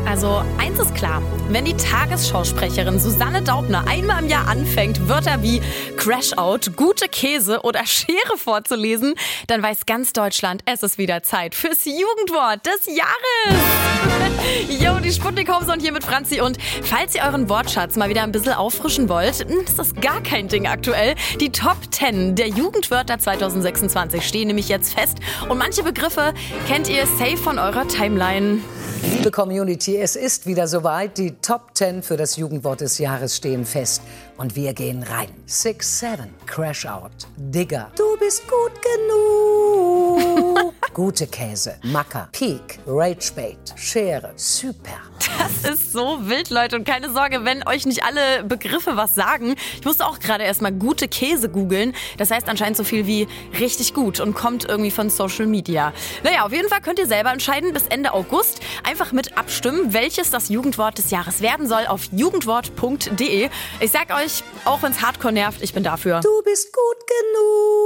Also eins ist klar, wenn die Tagesschausprecherin Susanne Daubner einmal im Jahr anfängt, Wörter wie Crash-Out, gute Käse oder Schere vorzulesen, dann weiß ganz Deutschland, es ist wieder Zeit fürs Jugendwort des Jahres. Jo, die Sputnik-Homesound hier mit Franzi und falls ihr euren Wortschatz mal wieder ein bisschen auffrischen wollt, ist das gar kein Ding aktuell. Die Top 10 der Jugendwörter 2026 stehen nämlich jetzt fest und manche Begriffe kennt ihr safe von eurer Timeline. Liebe Community, es ist wieder soweit. Die Top 10 für das Jugendwort des Jahres stehen fest. Und wir gehen rein. 6-7, Crash Out, Digger, du bist gut genug. Gute Käse, Macker, Peak, Ragebait, Schere, super. Das ist so wild, Leute. Und keine Sorge, wenn euch nicht alle Begriffe was sagen. Ich musste auch gerade erstmal gute Käse googeln. Das heißt anscheinend so viel wie richtig gut und kommt irgendwie von Social Media. Naja, auf jeden Fall könnt ihr selber entscheiden bis Ende August. Einfach mit abstimmen, welches das Jugendwort des Jahres werden soll auf jugendwort.de. Ich sag euch, auch wenn es hardcore nervt, ich bin dafür. Du bist gut genug.